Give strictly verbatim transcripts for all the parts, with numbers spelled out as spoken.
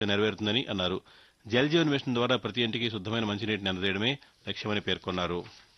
నెరవేరుతుందని అన్నారు. జల్ జీవన్ మిషన్ ద్వారా ప్రతి ఇంటికి శుద్ధమైన మంచినీటిని అందజేయడమే లక్ష్యమని పేర్కొన్నారు.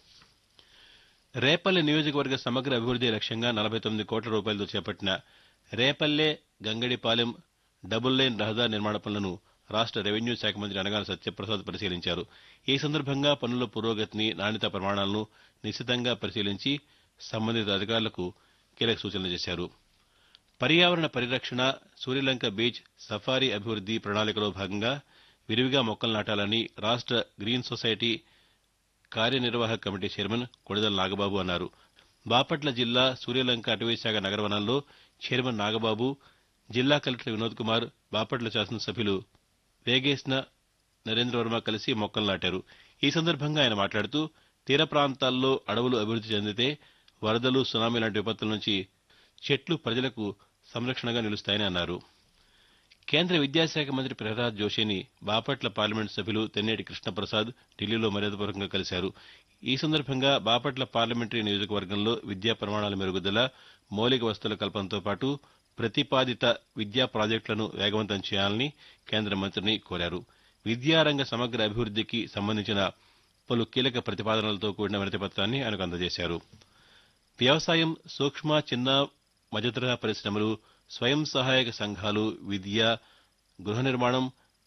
రేపల్లె నియోజకవర్గ సమగ్ర అభివృద్ది లక్ష్యంగా నలభై తొమ్మిది కోట్ల రూపాయలతో చేపట్టిన రేపల్లె గంగడిపాలెం డబుల్ లైన్ రహదారి నిర్మాణ పనులను రాష్ట రెవెన్యూ శాఖ మంత్రి అనగాల సత్యప్రసాద్ పరిశీలించారు. ఈ సందర్భంగా పనుల పురోగతిని, నాణ్యతా ప్రమాణాలను నిశితంగా పరిశీలించి సంబంధిత అధికారులకు కీలక సూచనలు చేశారు. పర్యావరణ పరిరక్షణ, సూర్యలంక బీచ్ సఫారీ అభివృద్ది ప్రణాళికలో భాగంగా విరివిగా మొక్కలు నాటాలని రాష్ట గ్రీన్ సొసైటీ కార్యనిర్వాహక కమిటీ చైర్మన్ కొడిదల నాగబాబు అన్నారు. బాపట్ల జిల్లా సూర్యలంక అటవీశాఖ నగరవనంలో చైర్మన్ నాగబాబు, జిల్లా కలెక్టర్ వినోద్ కుమార్, బాపట్ల శాసనసభ్యులు వేగేశ్న నరేంద్రవర్మ కలిసి మొక్కలు నాటారు. ఈ సందర్భంగా ఆయన మాట్లాడుతూ తీర ప్రాంతాల్లో అడవులు అభివృద్ది చెందితే వరదలు, సునామీ లాంటి విపత్తుల నుంచి చెట్లు ప్రజలకు సంరక్షణగా నిలుస్తాయని అన్నారు. కేంద్ర విద్యాశాఖ మంత్రి ప్రహ్లాద్ జోషిని బాపట్ల పార్లమెంటు సభ్యులు తెన్నేటి కృష్ణప్రసాద్ ఢిల్లీలో మర్యాదపూర్వకంగా కలిశారు. ఈ సందర్భంగా బాపట్ల పార్లమెంటరీ నియోజకవర్గంలో విద్యా ప్రమాణాల మెరుగుదల, మౌలిక వసతుల కల్పనతో పాటు ప్రతిపాదిత విద్యా ప్రాజెక్టులను వేగవంతం చేయాలని కేంద్ర మంత్రిని కోరారు. విద్యారంగ సమగ్ర అభివృద్దికి సంబంధించిన పలు కీలక ప్రతిపాదనలతో కూడిన వినతిపత్రాన్ని ఆయనకు అందజేశారు. వ్యవసాయం, సూక్ష్మ, చిన్న, మధ్యతరహా పరిశ్రమలు, స్వయం సహాయక సంఘాలు, విద్య, గృహ నిర్మాణం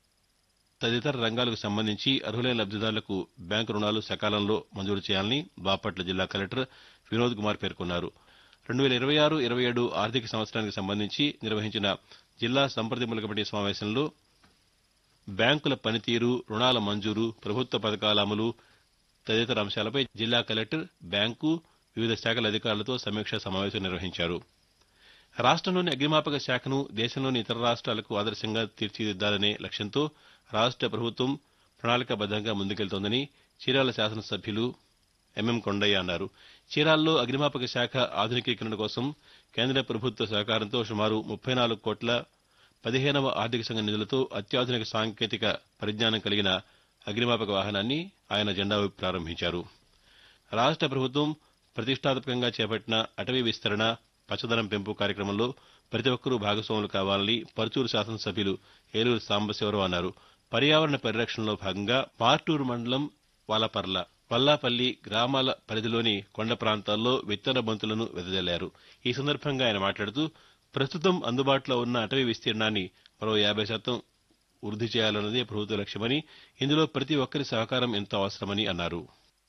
తదితర రంగాలకు సంబంధించి అర్హులైన లబ్దిదారులకు బ్యాంకు రుణాలు సకాలంలో మంజూరు చేయాలని బాపట్ల జిల్లా కలెక్టర్ వినోద్ కుమార్ పేర్కొన్నారు. రెండు వేల ఇరవై ఆరు ఇరవై ఏడు ఆర్థిక సంవత్సరానికి సంబంధించి నిర్వహించిన జిల్లా సంప్రదింపుల కమిటీ సమావేశంలో బ్యాంకుల పనితీరు, రుణాల మంజూరు, ప్రభుత్వ పథకాల అమలు తదితర అంశాలపై జిల్లా కలెక్టర్, బ్యాంకు, వివిధ శాఖల అధికారులతో సమీక్షా సమావేశం నిర్వహించారు. రాష్టంలోని అగ్నిమాపక శాఖను దేశంలోని ఇతర రాష్ట్రాలకు ఆదర్శంగా తీర్చిదిద్దాలనే లక్ష్యంతో రాష్ట ప్రభుత్వం ప్రణాళికాబద్దంగా ముందుకెళ్తోందని చీరాల శాసనసభ్యులు ఎంఎం కొండయ్య అన్నారు. చీరాల్లో అగ్నిమాపక శాఖ ఆధునికీకరణ కోసం కేంద్ర ప్రభుత్వ సహకారంతో సుమారు ముప్పై నాలుగు కోట్ల పదిహేనవ ఆర్థిక సంఘ నిధులతో అత్యాధునిక సాంకేతిక పరిజ్ఞానం కలిగిన అగ్నిమాపక వాహనాన్ని ఆయన జెండా ఊపి ప్రారంభించారు. రాష్ట ప్రభుత్వం ప్రతిష్టాత్మకంగా చేపట్టిన అటవీ విస్తరణ, పచ్చదనం పెంపు కార్యక్రమంలో ప్రతి ఒక్కరూ భాగస్వాములు కావాలని పరుచూరు శాసనసభ్యులు ఏలూరు సాంబశివరావు అన్నారు. పర్యావరణ పరిరక్షణలో భాగంగా మార్టూరు మండలం వాలపర్ల, వల్లాపల్లి గ్రామాల పరిధిలోని కొండ ప్రాంతాల్లో విత్తన బంతులను వెదజల్లారు. ఈ సందర్భంగా ఆయన మాట్లాడుతూ ప్రస్తుతం అందుబాటులో ఉన్న అటవీ విస్తీర్ణాన్ని మరో యాభై శాతం వృద్ధి చేయాలన్నదే ప్రభుత్వ లక్ష్యమని, ఇందులో ప్రతి ఒక్కరి సహకారం ఎంతో అవసరమని అన్నారు.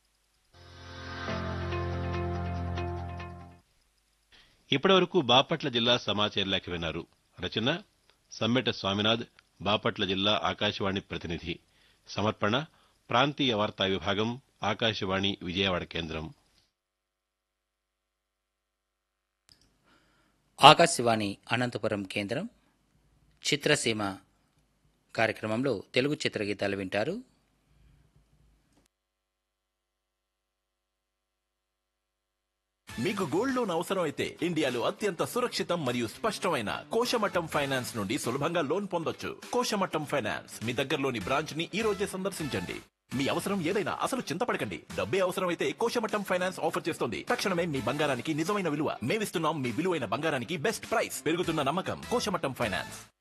ఇప్పటివరకు బాపట్ల జిల్లా సమాచార లేఖ విన్నారు. రచన సమ్మెట స్వామినాథ్, బాపట్ల జిల్లా ఆకాశవాణి ప్రతినిధి. సమర్పణ ప్రాంతీయ వార్తా విభాగం, ఆకాశవాణి విజయవాడ కేంద్రం. ఆకాశవాణి అనంతపురం కేంద్రం. చిత్రసీమ కార్యక్రమంలో తెలుగు చిత్రగీతాలు వింటారు. మీకు గోల్డ్ లోన్ అవసరం అయితే ఇండియాలో అత్యంత సురక్షితం మరియు స్పష్టమైన కోశమట్టం ఫైనాన్స్ నుండి సులభంగా లోన్ పొందొచ్చు. కోశమట్టం ఫైనాన్స్ మీ దగ్గరలోని బ్రాంచ్ ని ఈ రోజే సందర్శించండి. మీ అవసరం ఏదైనా అసలు చింతపడకండి. డబ్బే అవసరం అయితే కోశమట్టం ఫైనాన్స్ ఆఫర్ చేస్తుంది. తక్షణమే మీ బంగారానికి నిజమైన విలువ. మేమిస్తున్నాం మీ విలువైన బంగారానికి బెస్ట్ ప్రైస్. పెరుగుతున్న నమ్మకం కోశమట్టం ఫైనాన్స్.